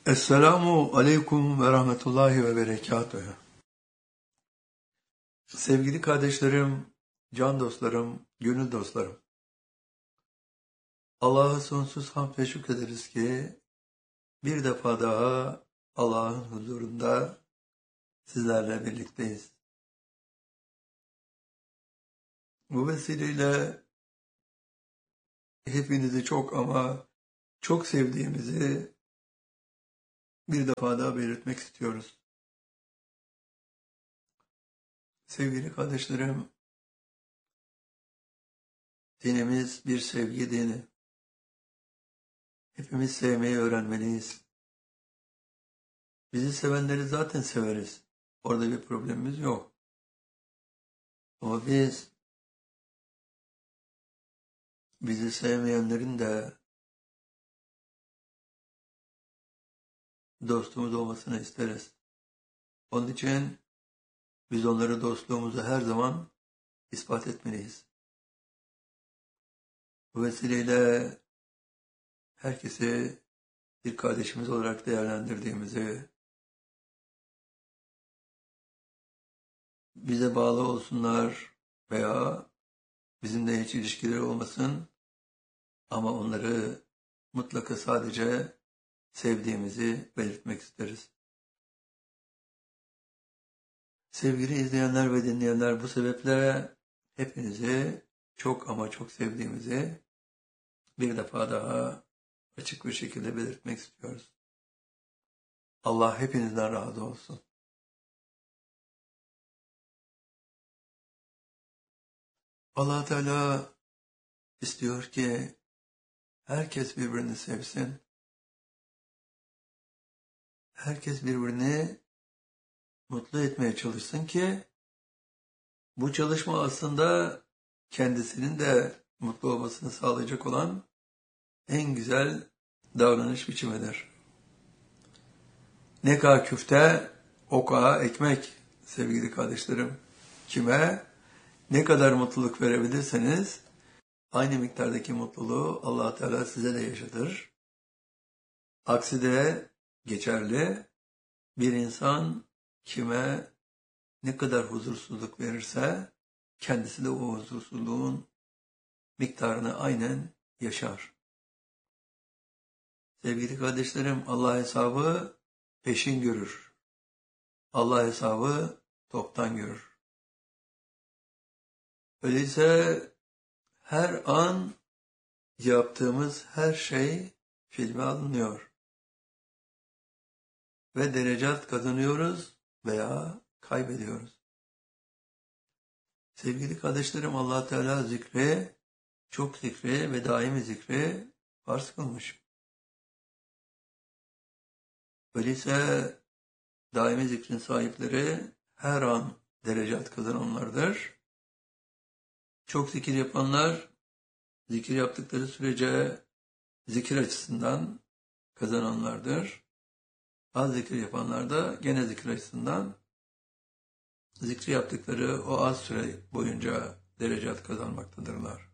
Esselamu aleyküm ve rahmetullahi ve berekatuhu. Sevgili kardeşlerim, can dostlarım, gönül dostlarım. Allah'a sonsuz hamd ve şükrederiz ki bir defa daha Allah'ın huzurunda sizlerle birlikteyiz. Bu vesileyle hepinizi çok ama çok sevdiğimizi bir defa daha belirtmek istiyoruz. Sevgili kardeşlerim, dinimiz bir sevgi dini. Hepimiz sevmeyi öğrenmeliyiz. Bizi sevenleri zaten severiz. Orada bir problemimiz yok. Ama bizi sevmeyenlerin de dostumuz olmasını isteriz. Onun için biz onlara dostluğumuzu her zaman ispat etmeliyiz. Bu vesileyle herkesi bir kardeşimiz olarak değerlendirdiğimizi, bize bağlı olsunlar veya bizimle hiç ilişkileri olmasın ama onları mutlaka sadece sevdiğimizi belirtmek isteriz. Sevgili izleyenler ve dinleyenler, bu sebeple hepinizi çok ama çok sevdiğimizi bir defa daha açık bir şekilde belirtmek istiyoruz. Allah hepinizden razı olsun. Allah Teala istiyor ki herkes birbirini sevsin. Herkes birbirini mutlu etmeye çalışsın ki bu çalışma aslında kendisinin de mutlu olmasını sağlayacak olan en güzel davranış biçimidir. Ne kadar küfte, o kadar ekmek sevgili kardeşlerim. Kime ne kadar mutluluk verebilirseniz aynı miktardaki mutluluğu Allah Teala size de yaşatır. Aksi de geçerli. Bir insan kime ne kadar huzursuzluk verirse kendisi de o huzursuzluğun miktarını aynen yaşar. Sevgili kardeşlerim, Allah hesabı peşin görür. Allah hesabı toptan görür. Öyleyse her an yaptığımız her şey filme alınıyor. Ve derecat kazanıyoruz veya kaybediyoruz. Sevgili kardeşlerim, Allah Teala zikri, çok zikri ve daimi zikri farz kılmış. Öyleyse daimi zikrin sahipleri her an derecat kazananlardır. Çok zikir yapanlar, zikir yaptıkları sürece zikir açısından kazananlardır. Az zikir yapanlar da gene zikir açısından zikri yaptıkları o az süre boyunca derecat kazanmaktadırlar.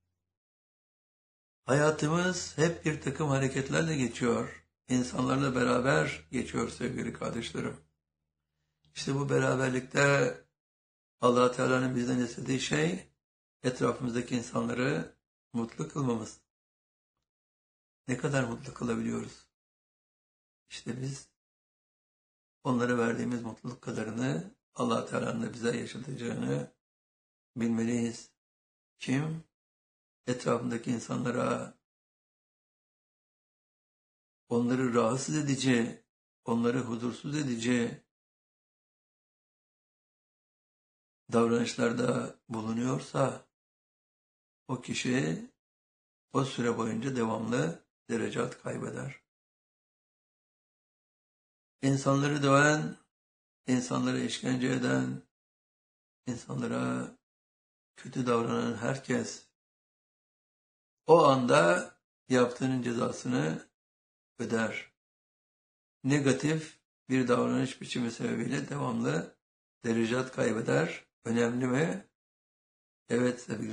Hayatımız hep bir takım hareketlerle geçiyor. İnsanlarla beraber geçiyor sevgili kardeşlerim. İşte bu beraberlikte Allah Teala'nın bizden istediği şey etrafımızdaki insanları mutlu kılmamız. Ne kadar mutlu kılabiliyoruz? İşte biz onlara verdiğimiz mutluluk kadarını Allah Teala'nın da bize yaşatacağını bilmeliyiz. Kim? Etrafındaki insanlara onları rahatsız edici, onları huzursuz edici davranışlarda bulunuyorsa o kişi o süre boyunca devamlı derecat kaybeder. İnsanları döven, insanlara işkence eden, insanlara kötü davranan herkes o anda yaptığının cezasını öder. Negatif bir davranış biçimi sebebiyle devamlı derecat kaybeder. Önemli mi? Evet sevgili